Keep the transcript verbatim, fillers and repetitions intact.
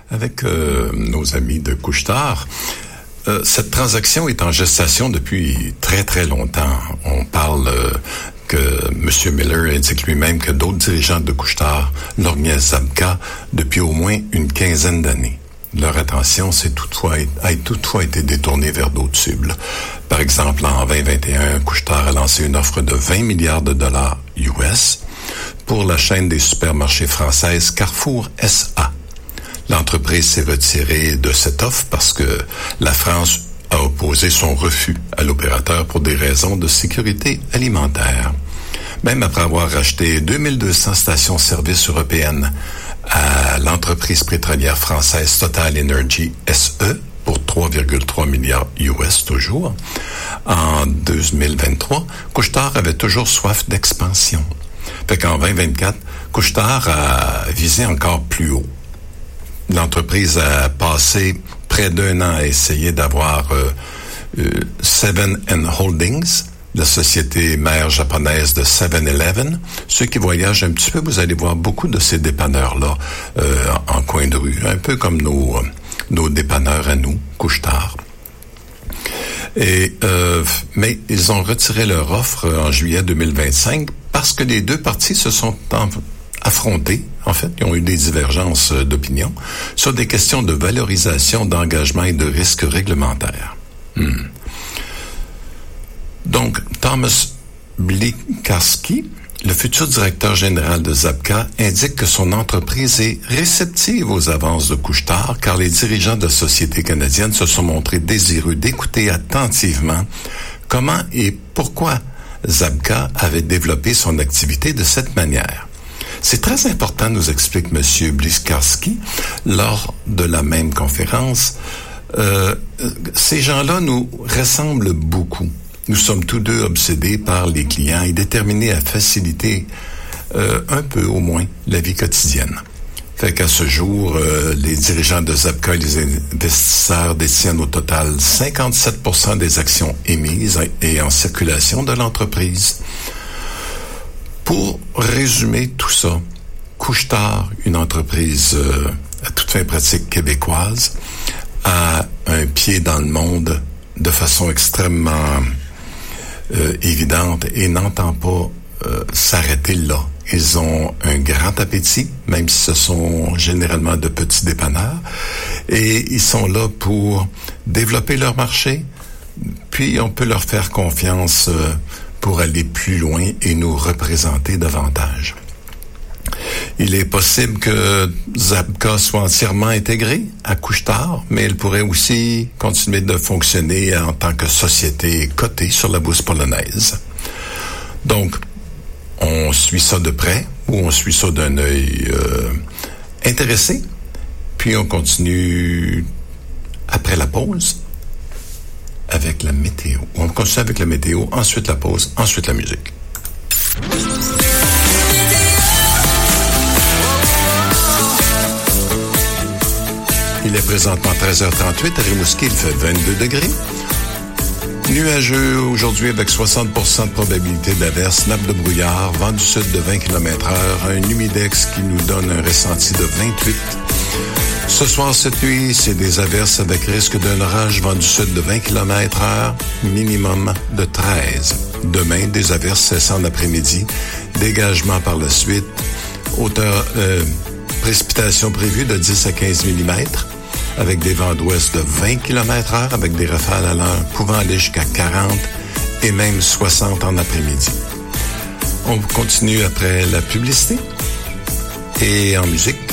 avec euh, nos amis de Couche-Tard. Euh, cette transaction est en gestation depuis très très longtemps. On parle euh, que M. Miller indique lui-même que d'autres dirigeants de Couche-Tard lorgnaient Zabka depuis au moins une quinzaine d'années. Leur attention s'est toutefois, a toutefois été détournée vers d'autres cibles. Par exemple, en vingt vingt et un, Couche-Tard a lancé une offre de vingt milliards de dollars U S pour la chaîne des supermarchés française Carrefour S A. L'entreprise s'est retirée de cette offre parce que la France a opposé son refus à l'opérateur pour des raisons de sécurité alimentaire. Même après avoir racheté deux mille deux cents stations-service européennes à l'entreprise pétrolière française Total Energy S E pour trois virgule trois milliards U S toujours, en deux mille vingt-trois, Couche-Tard avait toujours soif d'expansion. Fait qu'en vingt vingt-quatre, Couche-Tard a visé encore plus haut. L'entreprise a passé près d'un an à essayer d'avoir euh, euh, Seven and Holdings, la société mère japonaise de seven eleven. Ceux qui voyagent un petit peu, vous allez voir beaucoup de ces dépanneurs-là euh, en, en coin de rue, un peu comme nos, nos dépanneurs à nous, Couche-Tard. Et, euh, mais ils ont retiré leur offre en juillet deux mille vingt-cinq parce que les deux parties se sont en, affrontés. En fait, ils ont eu des divergences d'opinion sur des questions de valorisation, d'engagement et de risques réglementaires. Hmm. Donc, Thomas Blikarski, le futur directeur général de Zabka, indique que son entreprise est réceptive aux avances de Couche-Tard car les dirigeants de sociétés canadiennes se sont montrés désireux d'écouter attentivement comment et pourquoi Zabka avait développé son activité de cette manière. C'est très important, nous explique M. Blikarski, lors de la même conférence. Euh, ces gens-là nous ressemblent beaucoup. Nous sommes tous deux obsédés par les clients et déterminés à faciliter euh, un peu au moins la vie quotidienne. Fait qu'à ce jour, euh, les dirigeants de Zabka et les investisseurs détiennent au total cinquante-sept pour cent des actions émises et en circulation de l'entreprise. Pour résumer tout ça, Couche-Tard, une entreprise euh, à toute fin pratique québécoise, a un pied dans le monde de façon extrêmement euh, évidente et n'entend pas euh, s'arrêter là. Ils ont un grand appétit, même si ce sont généralement de petits dépanneurs, et ils sont là pour développer leur marché, puis on peut leur faire confiance euh, pour aller plus loin et nous représenter davantage. Il est possible que Zabka soit entièrement intégré à Couche-Tard, mais elle pourrait aussi continuer de fonctionner en tant que société cotée sur la bourse polonaise. Donc, on suit ça de près ou on suit ça d'un œil euh, intéressé, puis on continue après la pause avec la météo. On continue avec la météo, ensuite la pause, ensuite la musique. Il est présentement treize heures trente-huit. À Rimouski, il fait vingt-deux degrés. Nuageux aujourd'hui avec soixante pour cent de probabilité d'averse, nappe de brouillard, vent du sud de vingt kilomètres heure, un humidex qui nous donne un ressenti de vingt-huit. Ce soir, cette nuit, c'est des averses avec risque d'un orage, vent du sud de vingt kilomètres heure, minimum de treize. Demain, des averses cessant l'après-midi, dégagement par la suite, hauteur, euh, précipitation prévue de dix à quinze millimètres, avec des vents d'ouest de vingt kilomètres heure, avec des rafales à l'heure pouvant aller jusqu'à quarante et même soixante en après-midi. On continue après la publicité et en musique.